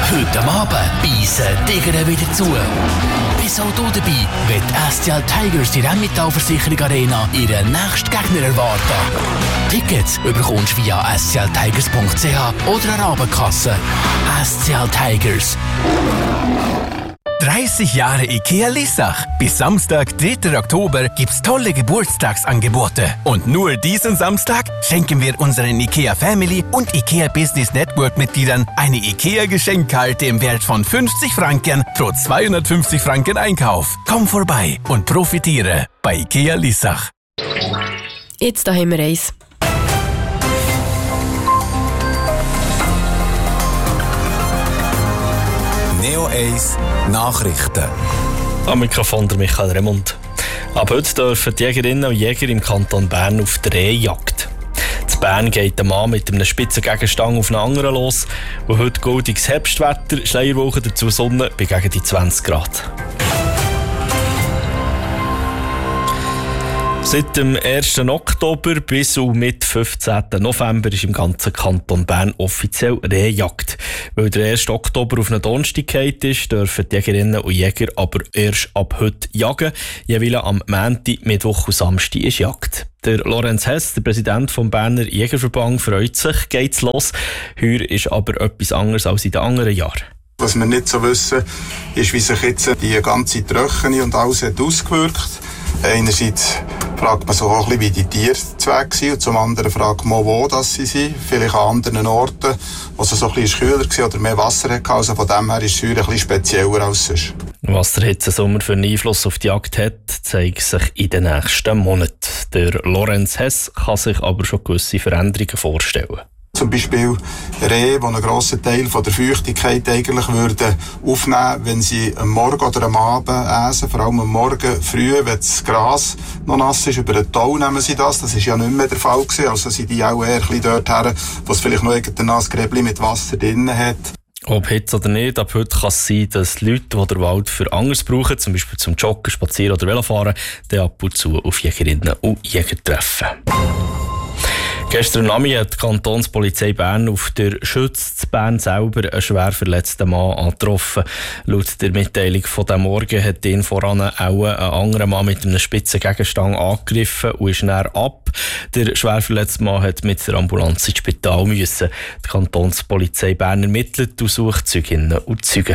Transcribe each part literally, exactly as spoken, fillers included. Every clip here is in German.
Heute Abend beißen Tigern wieder zu. Bist auch du dabei, wenn die S C L Tigers die Rheinmetallversicherung Arena ihren nächsten Gegner erwarten. Tickets bekommst du via s c l tigers punkt c h oder an Abendkasse. S C L Tigers. dreißig Jahre IKEA Lissach. Bis Samstag, dritter Oktober, gibt's tolle Geburtstagsangebote. Und nur diesen Samstag schenken wir unseren IKEA Family und IKEA Business Network Mitgliedern eine IKEA Geschenkkarte im Wert von fünfzig Franken pro zweihundertfünfzig Franken Einkauf. Komm vorbei und profitiere bei IKEA Lissach. Jetzt da haben wir eins. Neo eins Nachrichten. Am Mikrofon der Michael Remund. Ab heute dürfen die Jägerinnen und Jäger im Kanton Bern auf die Rehjagd. In Bern geht ein Mann mit einem spitzen Gegenstand auf einen anderen los. Und heute goldiges Herbstwetter, Schleierwochen dazu Sonne bei gegen die zwanzig Grad. Seit dem ersten Oktober bis und mit fünfzehnten November ist im ganzen Kanton Bern offiziell Rehjagd. Weil der erste Oktober auf einen Donnerstag gefallen ist, dürfen die Jägerinnen und Jäger aber erst ab heute jagen. Jeweils am Montag, Mittwoch und Samstag ist Jagd. Der Lorenz Hess, der Präsident des Berner Jägerverband, freut sich, geht's los. Heuer ist aber etwas anderes als in den anderen Jahren. Was wir nicht so wissen, ist, wie sich jetzt die ganze Tröchene und alles hat ausgewirkt. Einerseits fragt man sich auch ein bisschen, wie die Tiere zu Weg sind, und zum anderen fragt man, wo das sie sind. Vielleicht an anderen Orten, wo es so ein bisschen kühler war oder mehr Wasser hatte. Also von dem her ist es ein bisschen spezieller als sonst. Was der Hitzesommer für einen Einfluss auf die Jagd hat, zeigt sich in den nächsten Monaten. Der Lorenz Hess kann sich aber schon gewisse Veränderungen vorstellen. Zum Beispiel Rehe, die einen grossen Teil von der Feuchtigkeit eigentlich würden aufnehmen, wenn sie am Morgen oder am Abend essen, vor allem am Morgen früh, wenn das Gras noch nass ist, über den Tau nehmen sie das. Das ist ja nicht mehr der Fall gewesen. Also sind die auch eher ein bisschen dorthin, wo es vielleicht noch ein nasses Gräbchen mit Wasser drin hat. Ob Hitze oder nicht, ab heute kann es sein, dass Leute, die den Wald für anderes brauchen, zum Beispiel zum Joggen, Spazieren oder Velofahren, dann ab und zu auf Jägerinnen und Jäger treffen. Gestern Nachmittag hat die Kantonspolizei Bern auf der Schütz zu Bern selber einen schwer verletzten Mann angetroffen. Laut der Mitteilung von diesem Morgen hat ihn voran auch ein anderer Mann mit einem spitzen Gegenstand angegriffen und ist näher ab. Der schwer verletzte Mann hat mit der Ambulanz ins Spital müssen. Die Kantonspolizei Bern ermittelt und sucht Zeuginnen und Zeugen.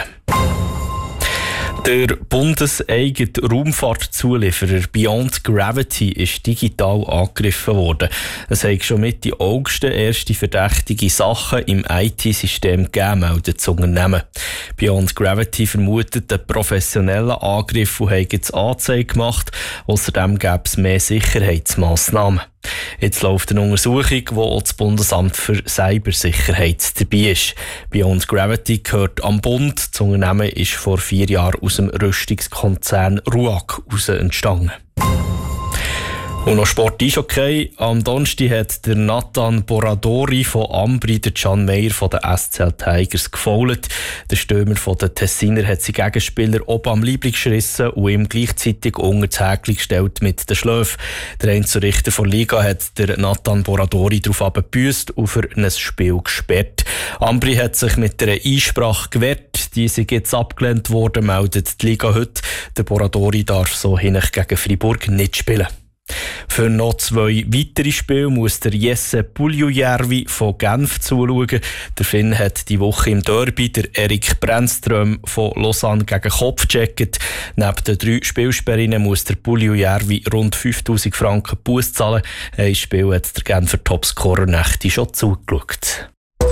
Der bundeseigene Raumfahrtzulieferer Beyond Gravity ist digital angegriffen worden. Es hat schon Mitte August erste verdächtige Sachen im I T-System gegeben, meldet das Unternehmen. Beyond Gravity vermutet einen professionellen Angriff und hat jetzt Anzeige gemacht. Außerdem gäbe es mehr Sicherheitsmassnahmen. Jetzt läuft eine Untersuchung, wo auch das Bundesamt für Cybersicherheit dabei ist. Beyond Gravity gehört am Bund. Das Unternehmen ist vor vier Jahren aus dem Rüstungskonzern RUAG heraus entstanden. Und noch Sport Eishockey. Am Donnerstag hat der Nathan Boradori von Ambri den Can Meyer von den S C L Tigers gefoult. Der Stürmer von den Tessiner hat seinen Gegenspieler oben am Leibling geschrissen und ihm gleichzeitig unter das Häkchen gestellt mit den Schläfen. Der Einzelrichter der Liga hat der Nathan Boradori darauf abgebüßt und für ein Spiel gesperrt. Ambri hat sich mit einer Einsprache gewehrt. Die ist jetzt abgelehnt worden, meldet die Liga heute. Der Boradori darf so hinein gegen Fribourg nicht spielen. Für noch zwei weitere Spiele muss der Jesse Puljujärvi von Genf zuschauen. Der Finn hat die Woche im Derby der Erik Brännström von Lausanne gegen Kopf gecheckt. Neben den drei Spielsperrinnen muss der Puljujärvi rund fünftausend Franken Buß zahlen. Ein Spiel hat der Genfer Topscorer Nächte schon zugeschaut.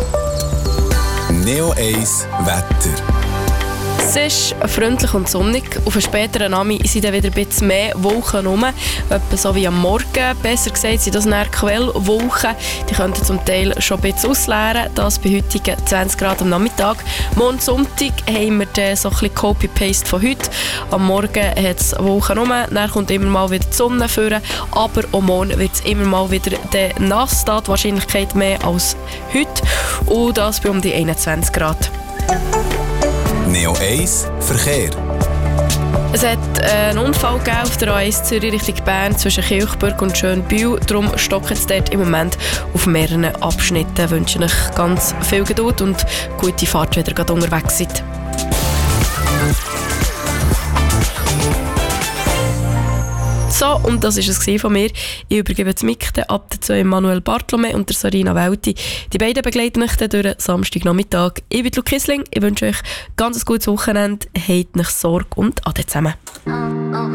Neo eins Wetter. Es ist freundlich und sonnig. Auf einen späteren Abend sind dann wieder ein bisschen mehr Wolken rum. Etwa so wie am Morgen. Besser gesagt sind das eher Quellwolken. Die könnten zum Teil schon ein bisschen ausleeren. Das bei heutigen zwanzig Grad am Nachmittag. Morgen Sonntag haben wir dann so ein bisschen Copy-Paste von heute. Am Morgen hat es Wolken rum. Dann kommt immer mal wieder die Sonne vor. Aber auch morgen wird es immer mal wieder nass. Da die Wahrscheinlichkeit mehr als heute. Und das bei um die einundzwanzig Grad. Neo eins Verkehr. Es hat einen Unfall gegeben auf der A eins Zürich Richtung Bern zwischen Kilchberg und Schönbühl. Darum stocken es dort im Moment auf mehreren Abschnitten. Ich wünsche euch ganz viel Geduld und gute Fahrt, wenn ihr gerade unterwegs seid. So, und das war es von mir. Ich übergebe das Mic ab zu Emanuel Bartolome und der Sarina Welti. Die beiden begleiten euch dann durch den Samstagnachmittag. Ich bin Luke Kissling. Ich wünsche euch ganz ein gutes Wochenende. Habt nicht Sorge und ade zusammen.